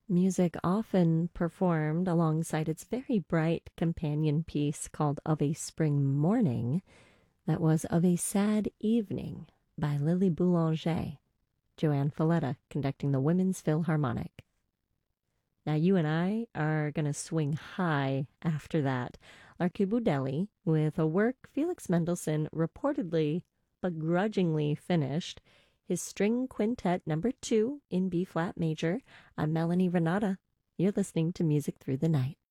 Music often performed alongside its very bright companion piece called Of a Spring Morning, that was Of a Sad Evening by Lily Boulanger, Joanne Falletta conducting the Women's Philharmonic. Now you and I are going to swing high after that. L'Archibald with a work Felix Mendelssohn reportedly begrudgingly finished, his String Quintet number 2 in B-flat major. I'm Melanie Renata. You're listening to Music Through the Night.